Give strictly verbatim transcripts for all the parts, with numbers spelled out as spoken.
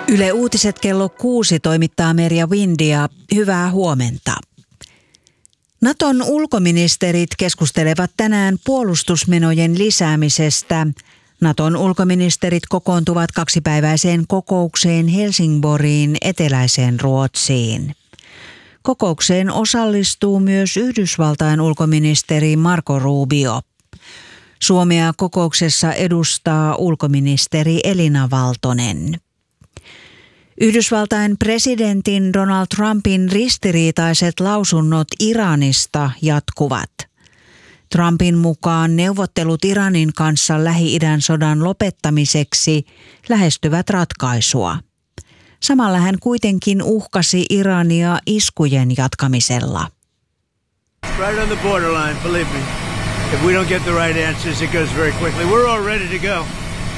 Yle Uutiset kello kuusi toimittaa Merja Windia. Hyvää huomenta. Naton ulkoministerit keskustelevat tänään puolustusmenojen lisäämisestä. Naton ulkoministerit kokoontuvat kaksipäiväiseen kokoukseen Helsingborgiin eteläiseen Ruotsiin. Kokoukseen osallistuu myös Yhdysvaltain ulkoministeri Marco Rubio. Suomea kokouksessa edustaa ulkoministeri Elina Valtonen. Yhdysvaltain presidentin Donald Trumpin ristiriitaiset lausunnot Iranista jatkuvat. Trumpin mukaan neuvottelut Iranin kanssa Lähi-idän sodan lopettamiseksi lähestyvät ratkaisua. Samalla hän kuitenkin uhkasi Irania iskujen jatkamisella. Right on the borderline, believe me. If we don't get the right answers, it goes very quickly. We're all ready to go.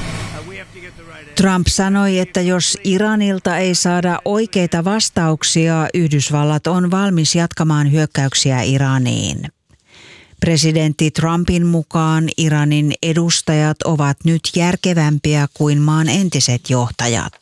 Trump sanoi, että jos Iranilta ei saada oikeita vastauksia, Yhdysvallat on valmis jatkamaan hyökkäyksiä Iraniin. Presidentti Trumpin mukaan Iranin edustajat ovat nyt järkevämpiä kuin maan entiset johtajat.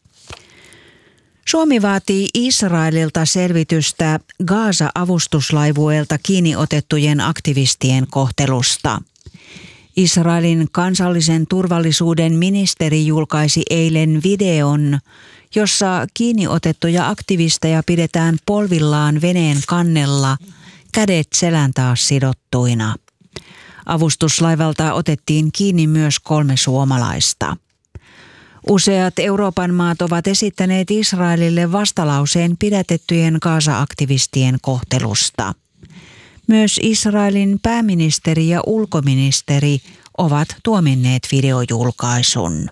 Suomi vaatii Israelilta selvitystä Gaza-avustuslaivueelta kiinni otettujen aktivistien kohtelusta. Israelin kansallisen turvallisuuden ministeri julkaisi eilen videon, jossa kiinni otettuja aktivisteja pidetään polvillaan veneen kannella, kädet selän taas sidottuina. Avustuslaivalta otettiin kiinni myös kolme suomalaista. Useat Euroopan maat ovat esittäneet Israelille vastalauseen pidätettyjen Gaza-aktivistien kohtelusta. Myös Israelin pääministeri ja ulkoministeri ovat tuominneet videojulkaisun.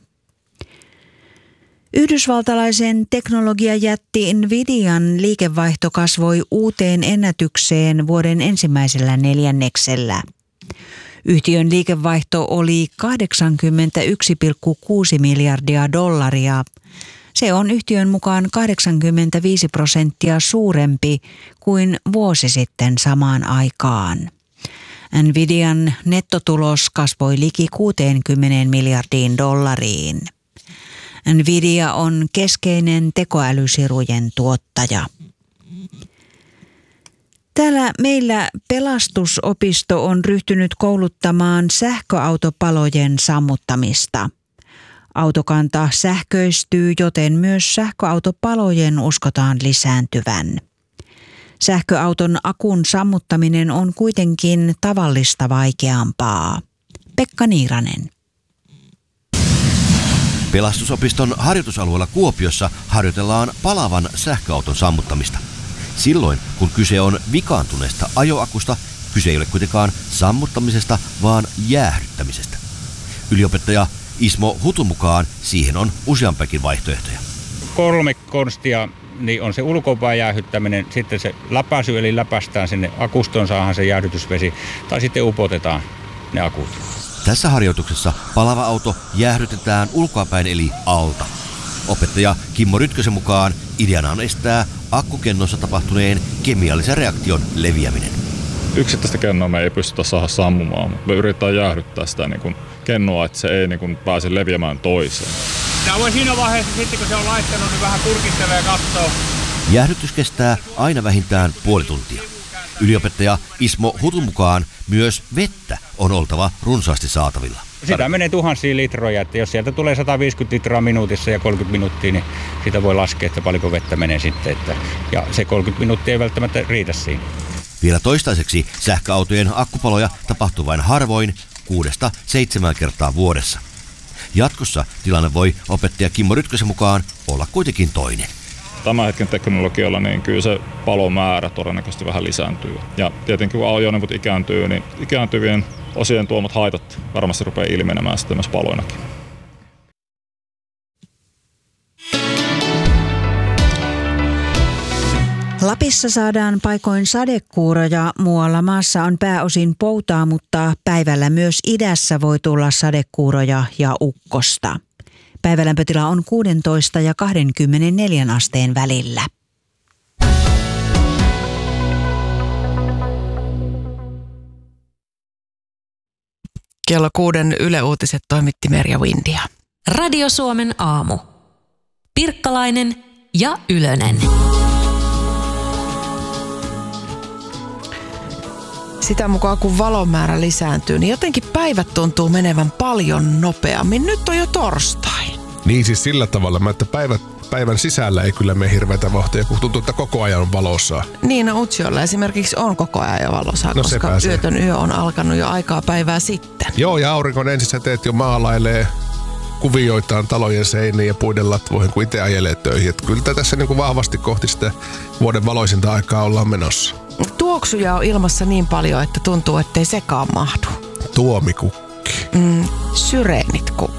Yhdysvaltalaisen teknologiajätti Nvidian liikevaihto kasvoi uuteen ennätykseen vuoden ensimmäisellä neljänneksellä. Yhtiön liikevaihto oli kahdeksankymmentäyksi pilkku kuusi miljardia dollaria. Se on yhtiön mukaan kahdeksankymmentäviisi prosenttia suurempi kuin vuosi sitten samaan aikaan. Nvidian nettotulos kasvoi liki kuuteenkymmeneen miljardiin dollariin. Nvidia on keskeinen tekoälysirujen tuottaja. Täällä meillä Pelastusopisto on ryhtynyt kouluttamaan sähköautopalojen sammuttamista. Autokanta sähköistyy, joten myös sähköautopalojen uskotaan lisääntyvän. Sähköauton akun sammuttaminen on kuitenkin tavallista vaikeampaa. Pekka Niiranen. Pelastusopiston harjoitusalueella Kuopiossa harjoitellaan palavan sähköauton sammuttamista. Silloin, kun kyse on vikaantuneesta ajoakusta, kyse ei ole kuitenkaan sammuttamisesta, vaan jäähdyttämisestä. Yliopettaja Ismo Hutun mukaan siihen on useampiakin vaihtoehtoja. Kolme konstia niin on se ulkopäin jäähdyttäminen, sitten se läpäisy, eli läpäistään sinne akustoon, saadaan se jäähdytysvesi, tai sitten upotetaan ne akut. Tässä harjoituksessa palava auto jäähdytetään ulkoapäin eli alta. Opettaja Kimmo Rytkösen mukaan ideana on estää akkukennossa tapahtuneen kemiallisen reaktion leviäminen. Yksittäistä kennoa me ei pystytä saada sammumaan, mutta me yritetään jäähdyttää sitä niin kuin kennoa, että se ei niin kuin pääse leviämään toiseen. Tämä voi siinä vaiheessa sitten, kun se on laittanut, niin vähän kurkistelee ja katsoo. Jäähdytys kestää aina vähintään puoli tuntia. Yliopettaja Ismo Hutun mukaan myös vettä on oltava runsaasti saatavilla. Sitä menee tuhansia litroja, että jos sieltä tulee sata viisikymmentä litraa minuutissa ja kolmekymmentä minuuttia, niin sitä voi laskea, että paljonko vettä menee sitten. Että, ja se kolmekymmentä minuuttia ei välttämättä riitä siinä. Vielä toistaiseksi sähköautojen akkupaloja tapahtuu vain harvoin, kuudesta seitsemään kertaa vuodessa. Jatkossa tilanne voi opettaja Kimmo Rytkösen mukaan olla kuitenkin toinen. Tämän hetken teknologialla niin kyllä se palomäärä todennäköisesti vähän lisääntyy. Ja tietenkin kun ajoneuvot ikääntyy, niin ikääntyvien osien tuomat haitat varmasti rupeaa ilmenemään sitten myös paloinakin. Lapissa saadaan paikoin sadekuuroja, muualla maassa on pääosin poutaa, mutta päivällä myös idässä voi tulla sadekuuroja ja ukkosta. Päivälämpötila on kuusitoista ja kaksikymmentäneljä asteen välillä. Kello kuuden Yle Uutiset toimitti Merja Windia. Radio Suomen aamu. Pirkkalainen ja Ylönen. Sitä mukaan kun valon määrä lisääntyy, niin jotenkin päivät tuntuu menevän paljon nopeammin. Nyt on jo torstai. Niin siis sillä tavalla, että päivät, päivän sisällä ei kyllä mene hirveätä vauhtia, kun tuntuu, että koko ajan on valossa. Niin, no Utsjoella esimerkiksi on koko ajan jo valossa, no, koska yötön yö on alkanut jo aikaa päivää sitten. Joo, ja auringon ensisäteet jo maalailee kuvioitaan talojen seiniin ja puiden latvoihin, kun itse ajelee töihin. Että kyllä tässä niin kuin vahvasti kohti sitä vuoden valoisinta aikaa ollaan menossa. Tuoksuja on ilmassa niin paljon, että tuntuu, ettei sekaan mahdu. Tuomikukki. Mm, syreenit kukkii.